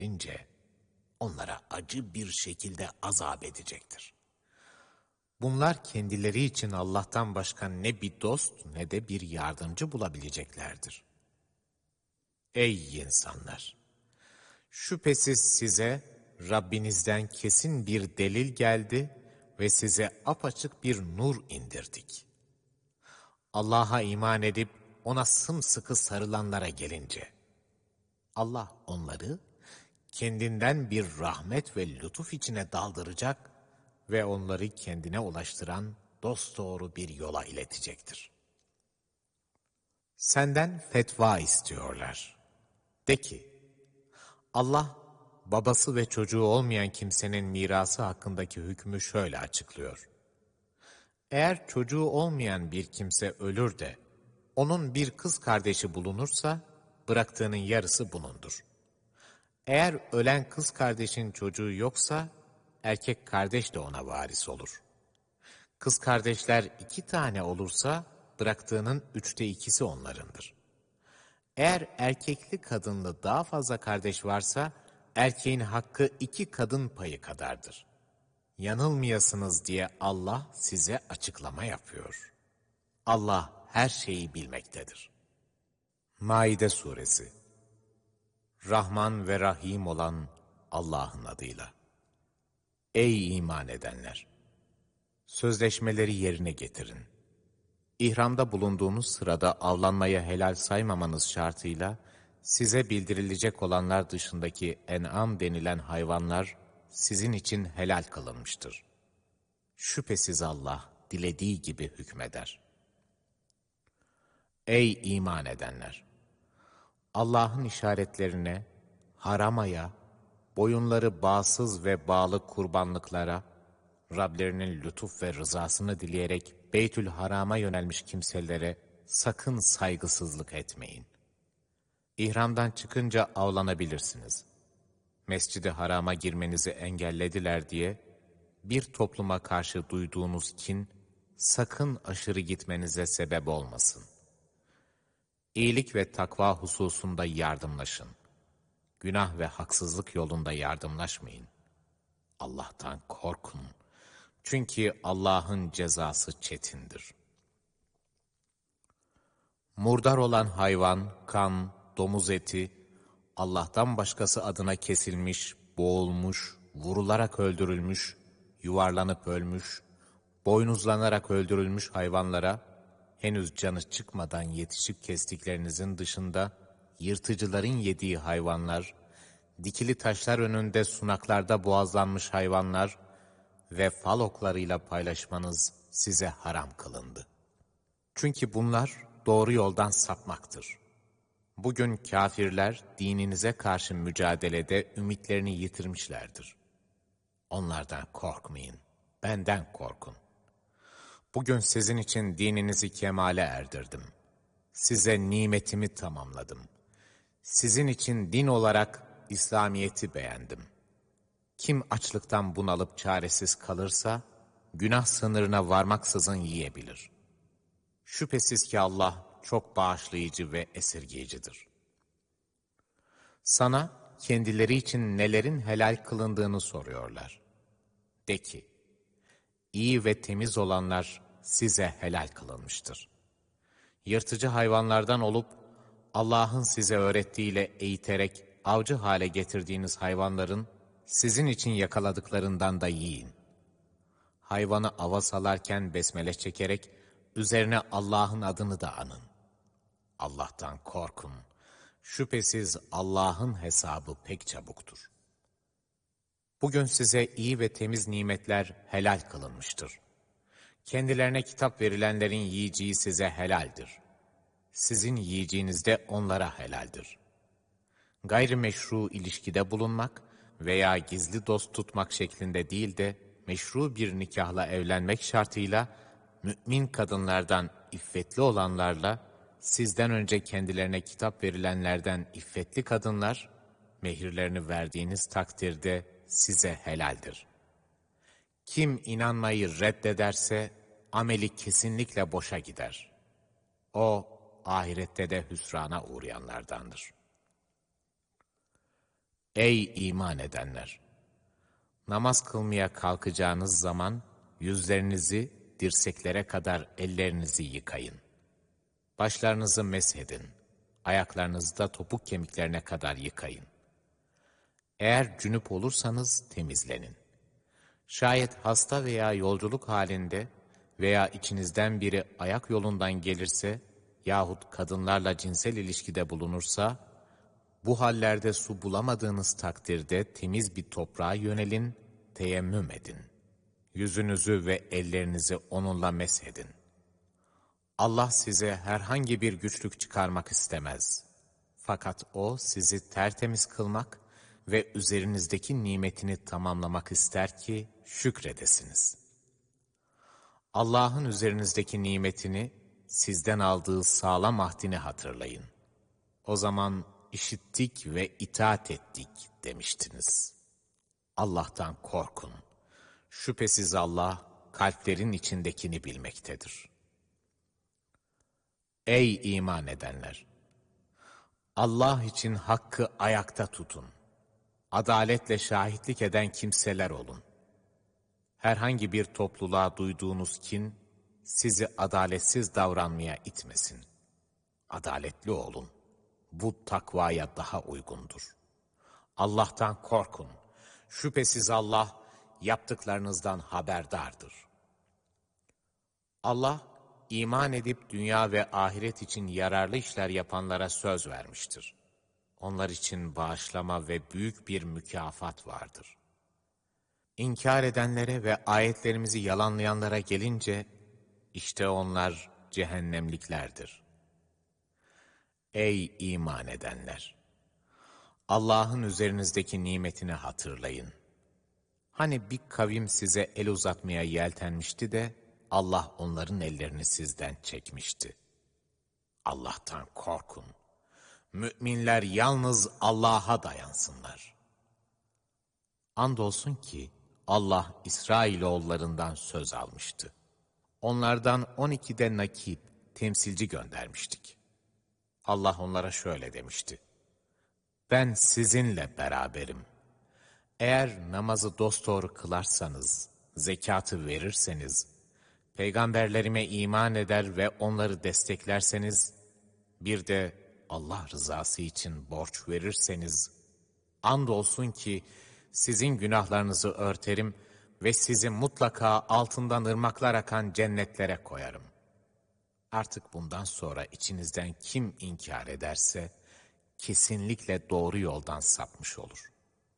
ince onlara acı bir şekilde azap edecektir. Bunlar kendileri için Allah'tan başka ne bir dost ne de bir yardımcı bulabileceklerdir. Ey insanlar! Şüphesiz size Rabbinizden kesin bir delil geldi ve size apaçık bir nur indirdik. Allah'a iman edip ona sımsıkı sarılanlara gelince, Allah onları kendinden bir rahmet ve lütuf içine daldıracak ve onları kendine ulaştıran dosdoğru bir yola iletecektir. Senden fetva istiyorlar. De ki, Allah, babası ve çocuğu olmayan kimsenin mirası hakkındaki hükmü şöyle açıklıyor. Eğer çocuğu olmayan bir kimse ölür de, onun bir kız kardeşi bulunursa, bıraktığının yarısı bunundur. Eğer ölen kız kardeşin çocuğu yoksa, erkek kardeş de ona varis olur. Kız kardeşler 2 tane olursa, bıraktığının 2/3 onlarındır. Eğer erkekli kadınlı daha fazla kardeş varsa, erkeğin hakkı 2 kadın payı kadardır. Yanılmayasınız diye Allah size açıklama yapıyor. Allah her şeyi bilmektedir. Maide Suresi. Rahman ve Rahim olan Allah'ın adıyla. Ey iman edenler! Sözleşmeleri yerine getirin. İhramda bulunduğunuz sırada avlanmaya helal saymamanız şartıyla, size bildirilecek olanlar dışındaki en'am denilen hayvanlar sizin için helal kılınmıştır. Şüphesiz Allah dilediği gibi hükmeder. Ey iman edenler! Allah'ın işaretlerine, haramaya, boyunları bağsız ve bağlı kurbanlıklara, Rablerinin lütuf ve rızasını dileyerek Beytül Haram'a yönelmiş kimselere sakın saygısızlık etmeyin. İhramdan çıkınca avlanabilirsiniz. Mescid-i Haram'a girmenizi engellediler diye bir topluma karşı duyduğunuz kin sakın aşırı gitmenize sebep olmasın. İyilik ve takva hususunda yardımlaşın. Günah ve haksızlık yolunda yardımlaşmayın. Allah'tan korkun. Çünkü Allah'ın cezası çetindir. Murdar olan hayvan, kan, domuz eti, Allah'tan başkası adına kesilmiş, boğulmuş, vurularak öldürülmüş, yuvarlanıp ölmüş, boynuzlanarak öldürülmüş hayvanlara, henüz canı çıkmadan yetişip kestiklerinizin dışında, yırtıcıların yediği hayvanlar, dikili taşlar önünde sunaklarda boğazlanmış hayvanlar ve fal oklarıyla paylaşmanız size haram kılındı. Çünkü bunlar doğru yoldan sapmaktır. Bugün kâfirler dininize karşı mücadelede ümitlerini yitirmişlerdir. Onlardan korkmayın, benden korkun. Bugün sizin için dininizi kemale erdirdim. Size nimetimi tamamladım. Sizin için din olarak İslamiyet'i beğendim. Kim açlıktan bunalıp çaresiz kalırsa, günah sınırına varmaksızın yiyebilir. Şüphesiz ki Allah çok bağışlayıcı ve esirgeyicidir. Sana kendileri için nelerin helal kılındığını soruyorlar. De ki, iyi ve temiz olanlar size helal kılınmıştır. Yırtıcı hayvanlardan olup, Allah'ın size öğrettiğiyle eğiterek avcı hale getirdiğiniz hayvanların, sizin için yakaladıklarından da yiyin. Hayvanı ava salarken besmele çekerek, üzerine Allah'ın adını da anın. Allah'tan korkun. Şüphesiz Allah'ın hesabı pek çabuktur. Bugün size iyi ve temiz nimetler helal kılınmıştır. Kendilerine kitap verilenlerin yiyeceği size helaldir. Sizin yiyeceğiniz de onlara helaldir. Gayrimeşru ilişkide bulunmak veya gizli dost tutmak şeklinde değil de meşru bir nikahla evlenmek şartıyla mümin kadınlardan iffetli olanlarla sizden önce kendilerine kitap verilenlerden iffetli kadınlar mehirlerini verdiğiniz takdirde size helaldir. Kim inanmayı reddederse ameli kesinlikle boşa gider. O ahirette de hüsrana uğrayanlardandır. Ey iman edenler! Namaz kılmaya kalkacağınız zaman yüzlerinizi dirseklere kadar ellerinizi yıkayın. Başlarınızı meshedin. Ayaklarınızı da topuk kemiklerine kadar yıkayın. Eğer cünüp olursanız temizlenin. Şayet hasta veya yolculuk halinde veya içinizden biri ayak yolundan gelirse yahut kadınlarla cinsel ilişkide bulunursa, bu hallerde su bulamadığınız takdirde temiz bir toprağa yönelin, teyemmüm edin. Yüzünüzü ve ellerinizi onunla meshedin. Allah size herhangi bir güçlük çıkarmak istemez. Fakat O sizi tertemiz kılmak ve üzerinizdeki nimetini tamamlamak ister ki şükredesiniz. Allah'ın üzerinizdeki nimetini, sizden aldığı sağlam ahdini hatırlayın. O zaman işittik ve itaat ettik demiştiniz. Allah'tan korkun. Şüphesiz Allah kalplerin içindekini bilmektedir. Ey iman edenler! Allah için hakkı ayakta tutun. Adaletle şahitlik eden kimseler olun. Herhangi bir topluluğa duyduğunuz kin, sizi adaletsiz davranmaya itmesin. Adaletli olun. Bu takvaya daha uygundur. Allah'tan korkun. Şüphesiz Allah yaptıklarınızdan haberdardır. Allah, iman edip dünya ve ahiret için yararlı işler yapanlara söz vermiştir. Onlar için bağışlama ve büyük bir mükafat vardır. İnkar edenlere ve ayetlerimizi yalanlayanlara gelince, işte onlar cehennemliklerdir. Ey iman edenler! Allah'ın üzerinizdeki nimetini hatırlayın. Hani bir kavim size el uzatmaya yeltenmişti de, Allah onların ellerini sizden çekmişti. Allah'tan korkun. Müminler yalnız Allah'a dayansınlar. Andolsun ki Allah İsrailoğullarından söz almıştı. Onlardan 12'de nakip, temsilci göndermiştik. Allah onlara şöyle demişti: ben sizinle beraberim. Eğer namazı dosdoğru kılarsanız, zekatı verirseniz, peygamberlerime iman eder ve onları desteklerseniz, bir de Allah rızası için borç verirseniz, andolsun ki sizin günahlarınızı örterim ve sizi mutlaka altından ırmaklar akan cennetlere koyarım. Artık bundan sonra içinizden kim inkar ederse, kesinlikle doğru yoldan sapmış olur.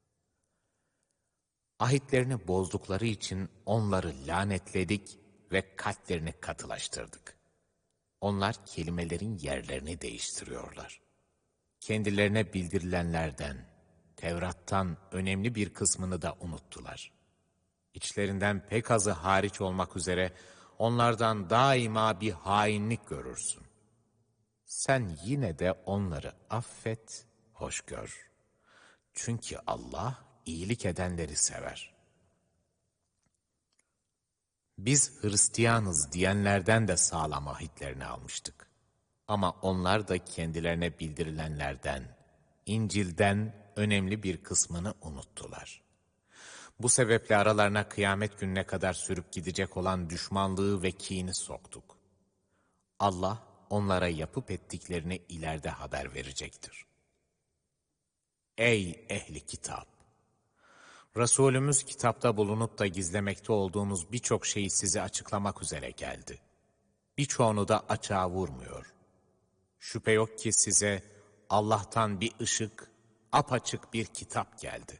Ahitlerini bozdukları için onları lanetledik ve kalplerini katılaştırdık. Onlar kelimelerin yerlerini değiştiriyorlar. Kendilerine bildirilenlerden, Tevrat'tan önemli bir kısmını da unuttular. İçlerinden pek azı hariç olmak üzere onlardan daima bir hainlik görürsün. Sen yine de onları affet, hoş gör. Çünkü Allah iyilik edenleri sever. Biz Hristiyanız diyenlerden de sağlam ahitlerini almıştık. Ama onlar da kendilerine bildirilenlerden, İncil'den önemli bir kısmını unuttular. Bu sebeple aralarına kıyamet gününe kadar sürüp gidecek olan düşmanlığı ve kini soktuk. Allah onlara yapıp ettiklerini ileride haber verecektir. Ey ehli kitap! Resulümüz kitapta bulunup da gizlemekte olduğunuz birçok şeyi size açıklamak üzere geldi. Birçoğunu da açığa vurmuyor. Şüphe yok ki size Allah'tan bir ışık, apaçık bir kitap geldi.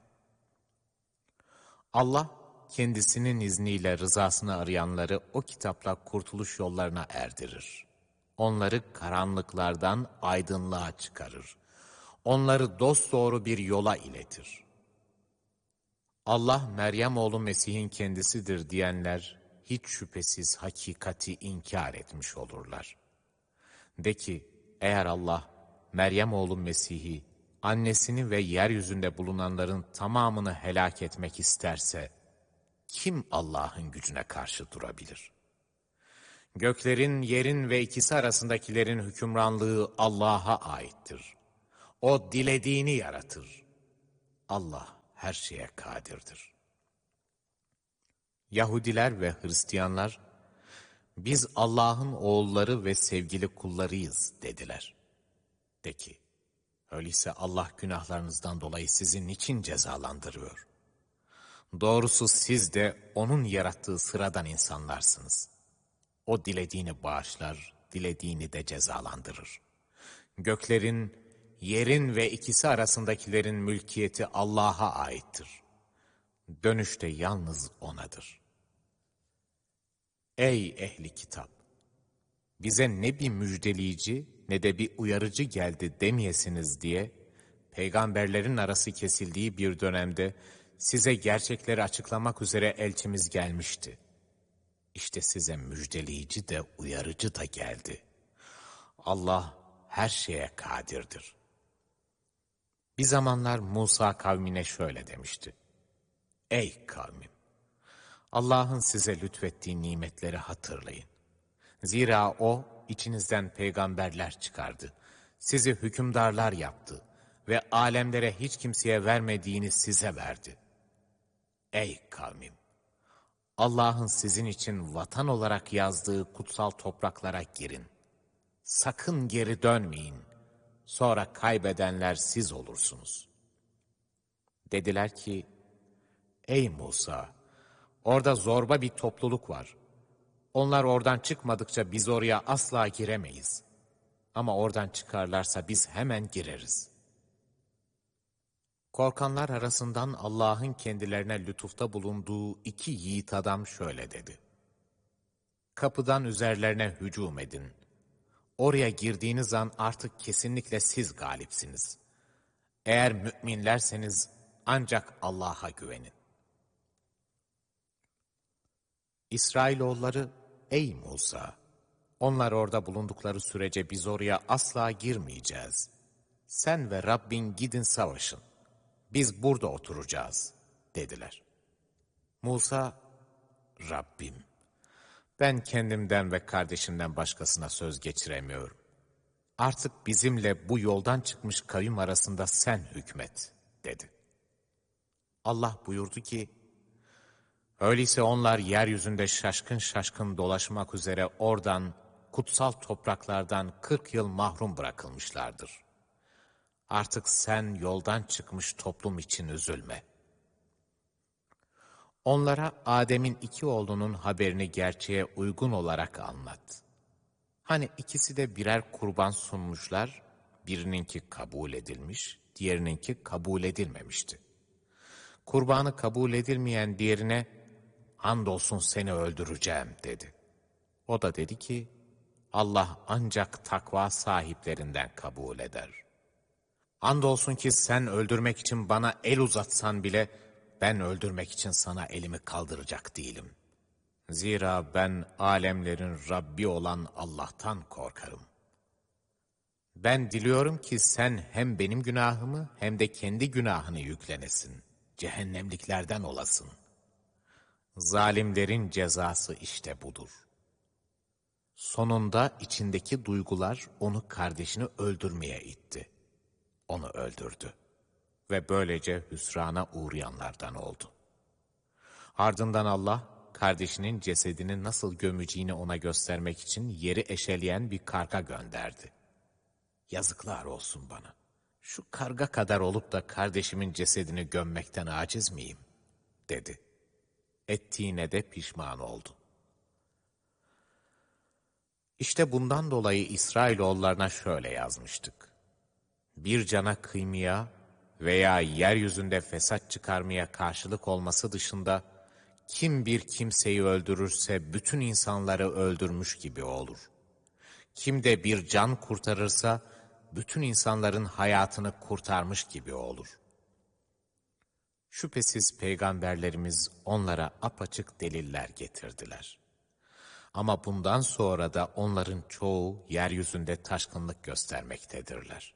Allah, kendisinin izniyle rızasını arayanları o kitapla kurtuluş yollarına erdirir. Onları karanlıklardan aydınlığa çıkarır. Onları dosdoğru bir yola iletir. Allah, Meryem oğlu Mesih'in kendisidir diyenler, hiç şüphesiz hakikati inkar etmiş olurlar. De ki, eğer Allah, Meryem oğlu Mesih'i, annesini ve yeryüzünde bulunanların tamamını helak etmek isterse, kim Allah'ın gücüne karşı durabilir? Göklerin, yerin ve ikisi arasındakilerin hükümranlığı Allah'a aittir. O dilediğini yaratır. Allah her şeye kadirdir. Yahudiler ve Hristiyanlar, biz Allah'ın oğulları ve sevgili kullarıyız dediler. De ki, öyleyse Allah günahlarınızdan dolayı sizi niçin cezalandırıyor? Doğrusu siz de O'nun yarattığı sıradan insanlarsınız. O dilediğini bağışlar, dilediğini de cezalandırır. Göklerin, yerin ve ikisi arasındakilerin mülkiyeti Allah'a aittir. Dönüş de yalnız O'nadır. Ey ehli kitap! Bize ne bir müjdeleyici ne de bir uyarıcı geldi demeyesiniz diye, peygamberlerin arası kesildiği bir dönemde size gerçekleri açıklamak üzere elçimiz gelmişti. İşte size müjdeleyici de uyarıcı da geldi. Allah her şeye kadirdir. Bir zamanlar Musa kavmine şöyle demişti. Ey kavmim! Allah'ın size lütfettiği nimetleri hatırlayın. Zira O içinizden peygamberler çıkardı. Sizi hükümdarlar yaptı ve alemlere hiç kimseye vermediğini size verdi. Ey kavmim! Allah'ın sizin için vatan olarak yazdığı kutsal topraklara girin. Sakın geri dönmeyin. Sonra kaybedenler siz olursunuz. Dediler ki, ey Musa! Orada zorba bir topluluk var. Onlar oradan çıkmadıkça biz oraya asla giremeyiz. Ama oradan çıkarlarsa biz hemen gireriz. Korkanlar arasından Allah'ın kendilerine lütufta bulunduğu iki yiğit adam şöyle dedi. Kapıdan üzerlerine hücum edin. Oraya girdiğiniz an artık kesinlikle siz galipsiniz. Eğer müminlerseniz ancak Allah'a güvenin. İsrailoğulları, ey Musa! Onlar orada bulundukları sürece biz oraya asla girmeyeceğiz. Sen ve Rabbin gidin savaşın. Biz burada oturacağız, dediler. Musa, Rabbim, ben kendimden ve kardeşimden başkasına söz geçiremiyorum. Artık bizimle bu yoldan çıkmış kavim arasında sen hükmet, dedi. Allah buyurdu ki, öyleyse onlar yeryüzünde şaşkın şaşkın dolaşmak üzere oradan, kutsal topraklardan 40 yıl mahrum bırakılmışlardır. Artık sen yoldan çıkmış toplum için üzülme. Onlara Adem'in iki oğlunun haberini gerçeğe uygun olarak anlat. Hani ikisi de birer kurban sunmuşlar, birininki kabul edilmiş, diğerininki kabul edilmemişti. Kurbanı kabul edilmeyen diğerine, andolsun seni öldüreceğim dedi. O da dedi ki, Allah ancak takva sahiplerinden kabul eder. Andolsun ki sen öldürmek için bana el uzatsan bile, ben öldürmek için sana elimi kaldıracak değilim. Zira ben alemlerin Rabbi olan Allah'tan korkarım. Ben diliyorum ki sen hem benim günahımı hem de kendi günahını yüklenesin. Cehennemliklerden olasın. Zalimlerin cezası işte budur. Sonunda içindeki duygular onu kardeşini öldürmeye itti. Onu öldürdü ve böylece hüsrana uğrayanlardan oldu. Ardından Allah, kardeşinin cesedini nasıl gömeceğini ona göstermek için yeri eşeleyen bir karga gönderdi. Yazıklar olsun bana. Şu karga kadar olup da kardeşimin cesedini gömmekten aciz miyim? Dedi. Ettiğine de pişman oldu. İşte bundan dolayı İsrailoğullarına şöyle yazmıştık. Bir cana kıymaya veya yeryüzünde fesat çıkarmaya karşılık olması dışında kim bir kimseyi öldürürse bütün insanları öldürmüş gibi olur. Kim de bir can kurtarırsa bütün insanların hayatını kurtarmış gibi olur. Şüphesiz peygamberlerimiz onlara apaçık deliller getirdiler. Ama bundan sonra da onların çoğu yeryüzünde taşkınlık göstermektedirler.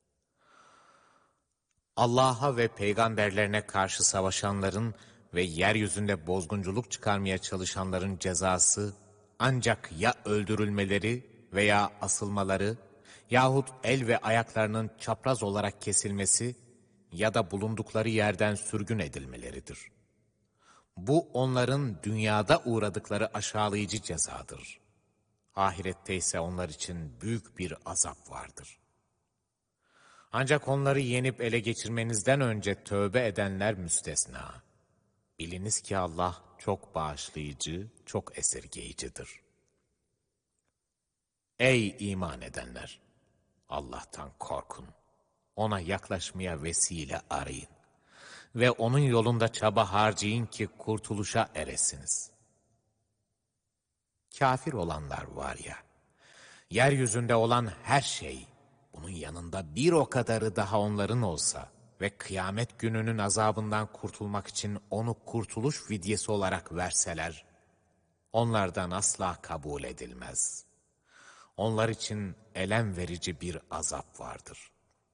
Allah'a ve peygamberlerine karşı savaşanların ve yeryüzünde bozgunculuk çıkarmaya çalışanların cezası ancak ya öldürülmeleri veya asılmaları yahut el ve ayaklarının çapraz olarak kesilmesi ya da bulundukları yerden sürgün edilmeleridir. Bu onların dünyada uğradıkları aşağılayıcı cezadır. Ahirette ise onlar için büyük bir azap vardır. Ancak onları yenip ele geçirmenizden önce tövbe edenler müstesna. Biliniz ki Allah çok bağışlayıcı, çok esirgeyicidir. Ey iman edenler! Allah'tan korkun. Ona yaklaşmaya vesile arayın. Ve onun yolunda çaba harcayın ki kurtuluşa eresiniz. Kafir olanlar var ya, yeryüzünde olan her şey, bunun yanında bir o kadarı daha onların olsa ve kıyamet gününün azabından kurtulmak için onu kurtuluş fidyesi olarak verseler, onlardan asla kabul edilmez. Onlar için elem verici bir azap vardır.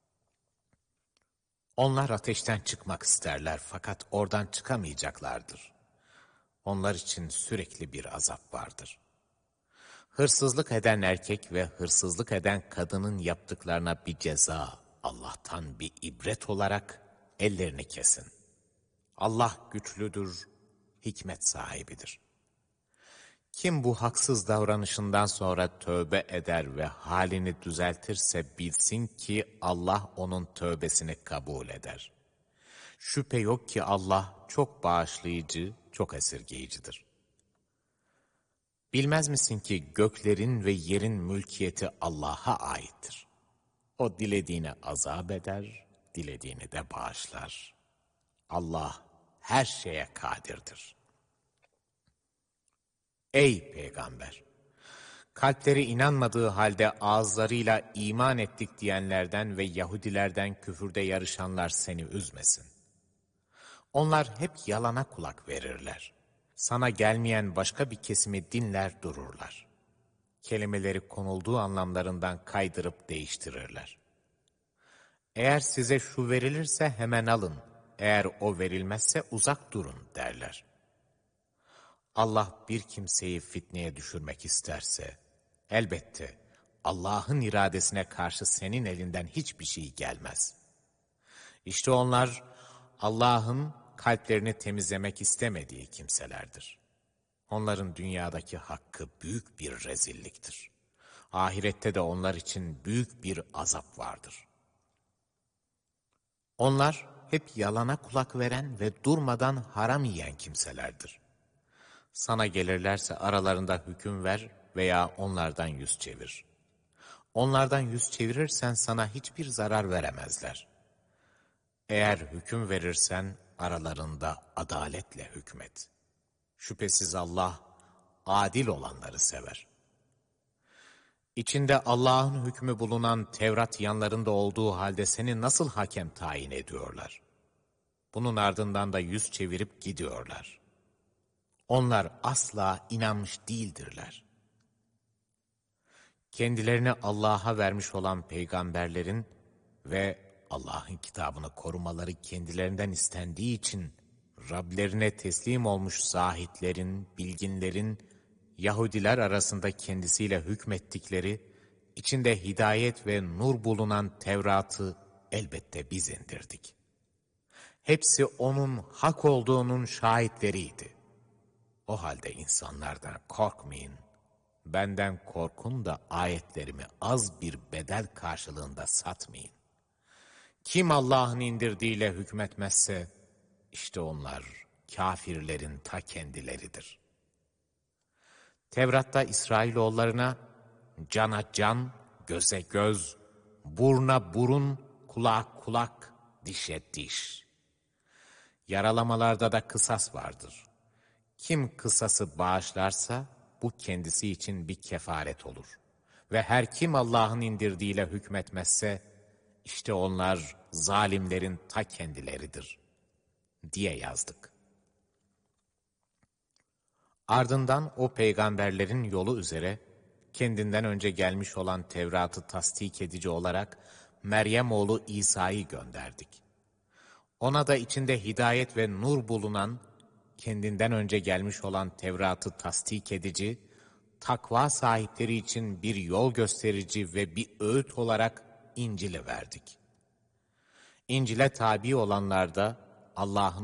Onlar ateşten çıkmak isterler fakat oradan çıkamayacaklardır. Onlar için sürekli bir azap vardır. Hırsızlık eden erkek ve hırsızlık eden kadının yaptıklarına bir ceza, Allah'tan bir ibret olarak ellerini kesin. Allah güçlüdür, hikmet sahibidir. Kim bu haksız davranışından sonra tövbe eder ve halini düzeltirse bilsin ki Allah onun tövbesini kabul eder. Şüphe yok ki Allah çok bağışlayıcı, çok esirgeyicidir. Bilmez misin ki göklerin ve yerin mülkiyeti Allah'a aittir. O dilediğine azap eder, dilediğini de bağışlar. Allah her şeye kadirdir. Ey Peygamber! Kalpleri inanmadığı halde ağızlarıyla iman ettik diyenlerden ve Yahudilerden küfürde yarışanlar seni üzmesin. Onlar hep yalana kulak verirler. Sana gelmeyen başka bir kesimi dinler dururlar. Kelimeleri konulduğu anlamlarından kaydırıp değiştirirler. Eğer size şu verilirse hemen alın, eğer o verilmezse uzak durun derler. Allah bir kimseyi fitneye düşürmek isterse, elbette Allah'ın iradesine karşı senin elinden hiçbir şey gelmez. İşte onlar Allah'ın kalplerini temizlemek istemediği kimselerdir. Onların dünyadaki hakkı büyük bir rezilliktir. Ahirette de onlar için büyük bir azap vardır. Onlar hep yalana kulak veren ve durmadan haram yiyen kimselerdir. Sana gelirlerse aralarında hüküm ver veya onlardan yüz çevir. Onlardan yüz çevirirsen sana hiçbir zarar veremezler. Eğer hüküm verirsen aralarında adaletle hükmet. Şüphesiz Allah adil olanları sever. İçinde Allah'ın hükmü bulunan Tevrat yanlarında olduğu halde seni nasıl hakem tayin ediyorlar? Bunun ardından da yüz çevirip gidiyorlar. Onlar asla inanmış değildirler. Kendilerini Allah'a vermiş olan peygamberlerin ve Allah'ın kitabını korumaları kendilerinden istendiği için Rablerine teslim olmuş zahitlerin, bilginlerin, Yahudiler arasında kendisiyle hükmettikleri, içinde hidayet ve nur bulunan Tevrat'ı elbette biz indirdik. Hepsi onun hak olduğunun şahitleriydi. O halde insanlardan korkmayın, benden korkun da ayetlerimi az bir bedel karşılığında satmayın. Kim Allah'ın indirdiğiyle hükmetmezse, işte onlar kafirlerin ta kendileridir. Tevrat'ta İsrailoğullarına cana can, göze göz, buruna burun, kulağa kulak, dişe diş. Yaralamalarda da kısas vardır. Kim kısası bağışlarsa bu kendisi için bir kefaret olur. Ve her kim Allah'ın indirdiğiyle hükmetmezse işte onlar zalimlerin ta kendileridir diye yazdık. Ardından o peygamberlerin yolu üzere kendinden önce gelmiş olan Tevrat'ı tasdik edici olarak Meryem oğlu İsa'yı gönderdik. Ona da içinde hidayet ve nur bulunan, kendinden önce gelmiş olan Tevrat'ı tasdik edici, takva sahipleri için bir yol gösterici ve bir öğüt olarak İncil'i verdik. İncil'e tabi olanlar da Allah'ın